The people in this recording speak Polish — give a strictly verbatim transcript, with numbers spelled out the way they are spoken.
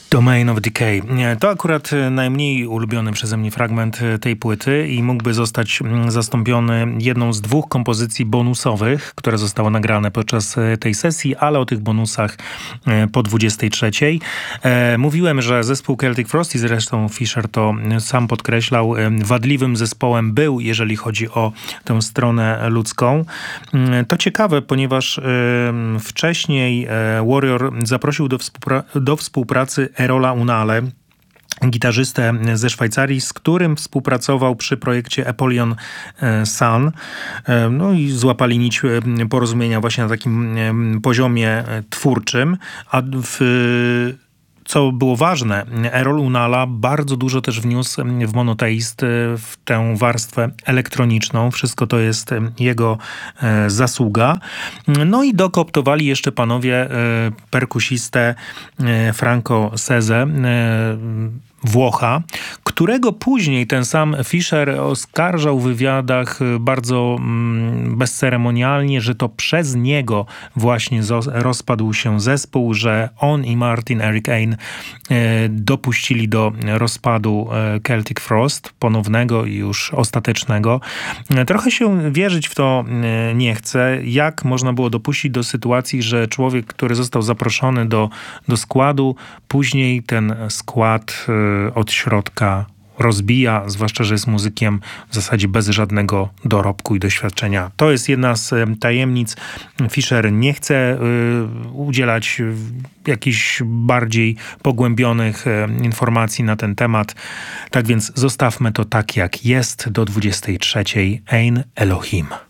Domain of Decay. To akurat najmniej ulubiony przeze mnie fragment tej płyty i mógłby zostać zastąpiony jedną z dwóch kompozycji bonusowych, które zostały nagrane podczas tej sesji, ale o tych bonusach po dwudziestej trzeciej. Mówiłem, że zespół Celtic Frost i zresztą Fisher to sam podkreślał, wadliwym zespołem był, jeżeli chodzi o tę stronę ludzką. To ciekawe, ponieważ wcześniej Warrior zaprosił do, współpra- do współpracy Erola Unale, gitarzystę ze Szwajcarii, z którym współpracował przy projekcie Apollyon Sun. No i złapali nić porozumienia właśnie na takim poziomie twórczym, a w co było ważne, Erol Unala bardzo dużo też wniósł w Monotheist, w tę warstwę elektroniczną. Wszystko to jest jego zasługa. No i dokooptowali jeszcze panowie perkusistę Franco Seze, Włocha, którego później ten sam Fisher oskarżał w wywiadach bardzo bezceremonialnie, że to przez niego właśnie rozpadł się zespół, że on i Martin Eric Ain dopuścili do rozpadu Celtic Frost, ponownego i już ostatecznego. Trochę się wierzyć w to nie chce. Jak można było dopuścić do sytuacji, że człowiek, który został zaproszony do, do składu, później ten skład od środka rozbija, zwłaszcza, że jest muzykiem w zasadzie bez żadnego dorobku i doświadczenia. To jest jedna z tajemnic. Fisher nie chce y, udzielać jakichś bardziej pogłębionych y, informacji na ten temat. Tak więc zostawmy to tak, jak jest do dwudziestej trzeciej. Ein Elohim.